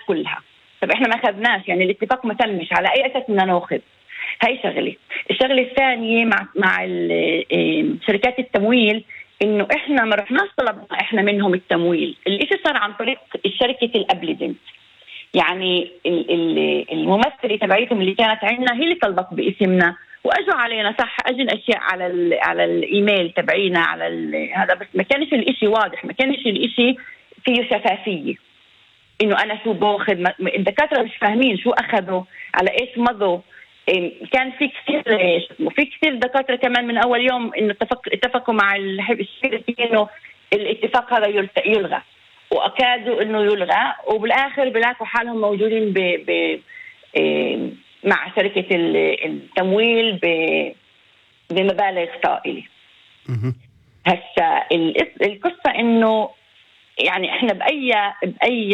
كلها. طب احنا ما اخذناش، يعني الاتفاق ما تمش، على اي اساس بدنا ناخذ؟ هاي شغله. الشغله الثانيه مع شركات التمويل، انه احنا ما رحناش طلبنا احنا منهم التمويل، الاشي صار عن طريق شركه الابليدنت. يعني الممثله تبعيتهم اللي كانت عندنا هي اللي طلبت باسمنا، واجوا علينا صح، اجن اشياء على الايميل تبعينا على هذا، بس ما كانش الاشي واضح، ما كانش الاشي فيه شفافيه، انه انا شو باخذ. الدكاتره مش فاهمين شو اخذوا، على ايش مضوا. كان في كثير دكاتره كمان من اول يوم انه اتفقوا مع الشركه انه الاتفاق هذا يلغى، واكادوا انه يلغى، وبالاخر بلاقوا حالهم موجودين مع شركه التمويل بمبالغ طائله. هسه القصه انه يعني احنا باي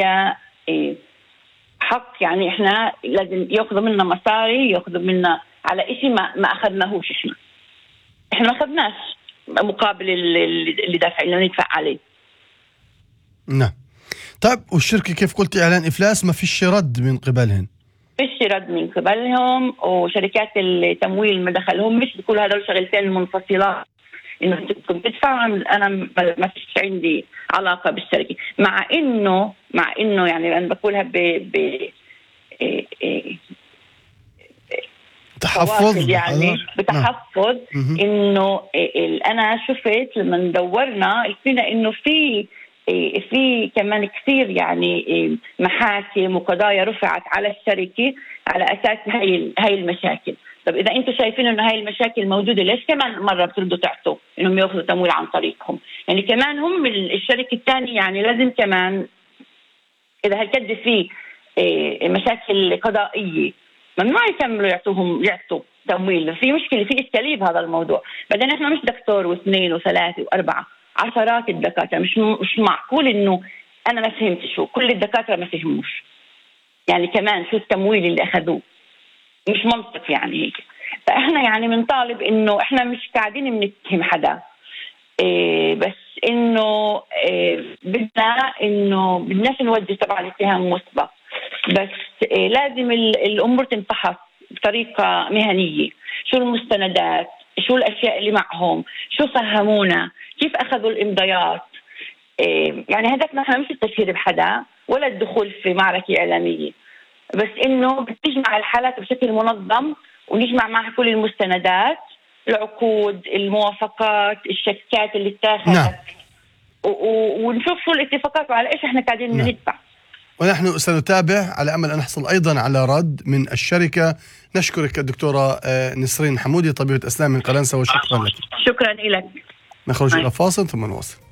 حق، يعني احنا لازم ياخذوا منا مصاري، ياخذوا منا على شيء ما اخذناهوش. احنا ما اخذناش مقابل اللي دافعين له ندفع عليه. نعم. طيب والشركه كيف قلت اعلان افلاس، ما فيش رد من قبلهم؟ فيش رد من قبلهم، وشركات التمويل ما دخلهم، مش بكل هذول شغلتين منفصلات انه بدكم تدفعوا. انا ما فيش عندي علاقه بالشركه، مع انه يعني انا بقولها تحفظ، يعني بتحفظ. انه انا شفت لما دورنا لقينا انه في كمان كثير يعني محاكم وقضايا رفعت على الشركه على اساس هاي المشاكل. طب إذا أنتم شايفين إنه هاي المشاكل موجودة، ليش كمان مرة بتردوا تعطوا إنهم يأخذوا تمويل عن طريقهم؟ يعني كمان هم الشركة الثانية يعني لازم كمان إذا هالقد في مشاكل قضائية ممنوع يكملوا يعطوا تمويل. في مشكلة، في إشكالية بهذا الموضوع. بعدين إحنا مش دكتور واثنين وثلاثة وأربعة، عشرات الدكاترة. مش معقول إنه أنا ما فهمت شو كل الدكاترة ما فهموش، يعني كمان شو التمويل اللي أخذوه، مش منطق يعني هيك. فاحنا يعني بنطالب انه احنا مش قاعدين بنتهم حدا، بس انه بدناش نوجه طبعا اتهام مسبق، بس لازم الامور تنفحص بطريقه مهنيه. شو المستندات، شو الاشياء اللي معهم، شو فهمونا، كيف اخذوا الامضايات. يعني هدفنا احنا مش التشهير بحدا ولا الدخول في معركه اعلاميه، بس انه بتجمع الحالات بشكل منظم ونجمع معها كل المستندات، العقود، الموافقات، الشيكات اللي اتاخذت. نعم. ونشوف شو الاتفاقات وعلى ايش احنا قاعدين ندفع. ونحن سنتابع على امل ان نحصل ايضا على رد من الشركه. نشكرك الدكتوره نسرين حمودي، طبيبه اسنان من قلنسة، وشكرا لك. شكرا لك. نخرج الى فاصل ثم نواصل.